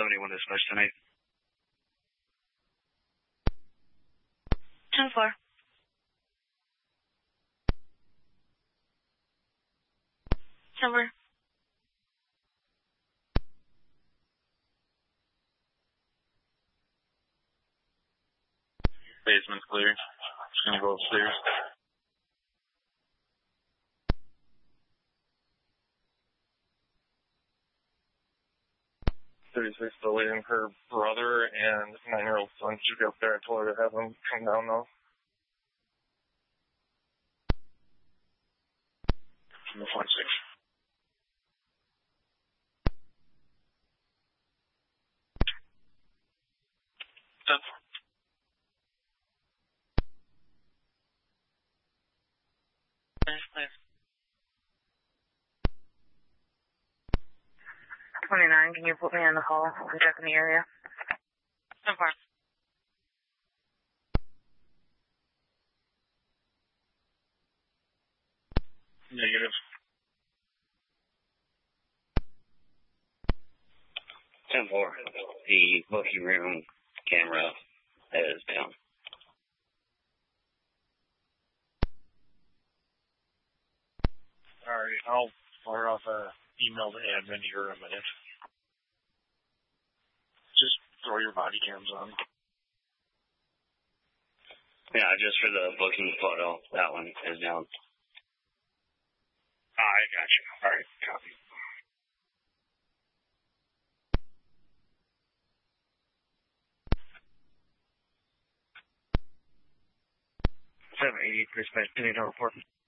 71 dispatch tonight. 10-4. Number. Basement's clear. Just gonna go upstairs. Still waiting for her brother and 9-year-old son to get up there. I told her to have them come down though. 1-6. Clear. 29, can you put me on the call? I'm checking the area. 10-4. Negative. 10-4. The booking room camera is down. Alright, I'll fire off an email to admin here in a minute. Just throw your body cams on. Yeah, just for the booking photo, that one is down. I gotcha. Alright, copy. 788 dispatch, 10-8 report.